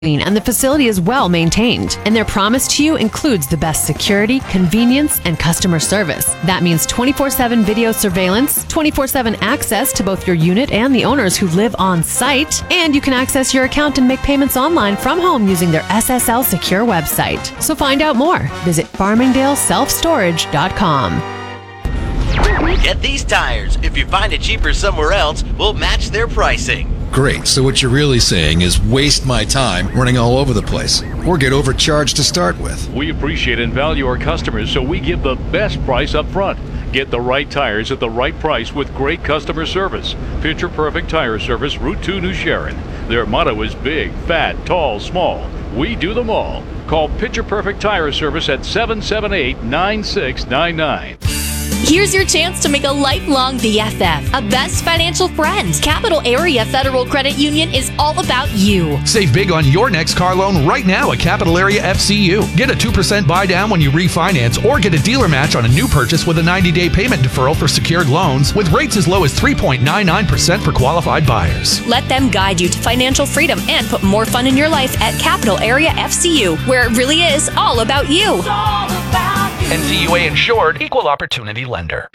and the facility is well maintained. And their promise to you includes the best security, convenience, and customer service. That means 24/7 video surveillance, 24/7 access to both your unit and the owners who live on site, and you can access your account and make payments online from home using their SSL secure website. So find out more. Visit farmingdaleselfstorage.com. Get these tires. If you find it cheaper somewhere else, we'll match their pricing. Great, so what you're really saying is waste my time running all over the place, or get overcharged to start with. We appreciate and value our customers, so we give the best price up front. Get the right tires at the right price with great customer service. Picture Perfect Tire Service, Route 2, New Sharon. Their motto is big, fat, tall, small. We do them all. Call Picture Perfect Tire Service at 778-9699. Here's your chance to make a lifelong BFF, a best financial friend. Capital Area Federal Credit Union is all about you. Save big on your next car loan right now at Capital Area FCU. Get a 2% buy down when you refinance or get a dealer match on a new purchase with a 90-day payment deferral for secured loans with rates as low as 3.99% for qualified buyers. Let them guide you to financial freedom and put more fun in your life at Capital Area FCU, where it really is all about you. NCUA insured, equal opportunity lender.